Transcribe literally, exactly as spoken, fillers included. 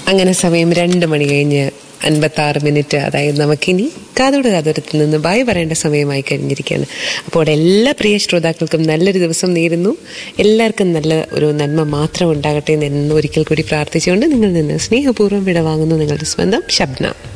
അങ്ങനെ സമയം രണ്ട് മണി കഴിഞ്ഞ് അൻപത്തി ആറ് മിനിറ്റ്. അതായത് നമുക്കിനി കാതോട് കാതോരത്തിൽ നിന്ന് ബായ് പറയേണ്ട സമയമായി കഴിഞ്ഞിരിക്കുകയാണ്. അപ്പോൾ എല്ലാ പ്രിയ ശ്രോതാക്കൾക്കും നല്ലൊരു ദിവസം നേരുന്നു. എല്ലാവർക്കും നല്ല ഒരു നന്മ മാത്രം ഉണ്ടാകട്ടെ എന്ന് ഒരിക്കൽ കൂടി പ്രാർത്ഥിച്ചുകൊണ്ട് നിങ്ങളിൽ നിന്ന് സ്നേഹപൂർവ്വം വിടവാങ്ങുന്നു നിങ്ങളുടെ സ്വന്തം ഷബ്ന.